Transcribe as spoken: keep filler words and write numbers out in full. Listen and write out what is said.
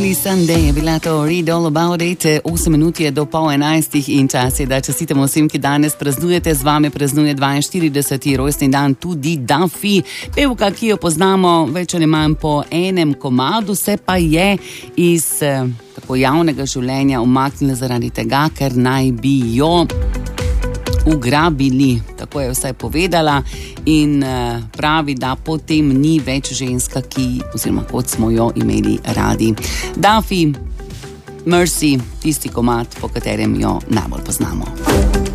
Billy Sunday je bila to Read All About It. osem minut je do pol enajstih in čas je, da čestitamo vsem, ki danes praznujete. Z vami praznuje dvainštirideseti rojstni dan tudi Duffy, pevka, ki jo poznamo več ali manj po enem komadu, se pa je iz eh, tako javnega življenja umaknila zaradi tega, ker naj bi jo ugrabili, tako je vsaj povedala, in uh, pravi, da potem ni več ženska, ki, oziroma kot smo jo imeli radi. Duffy, Mercy, tisti komad, po katerem jo najbolj poznamo.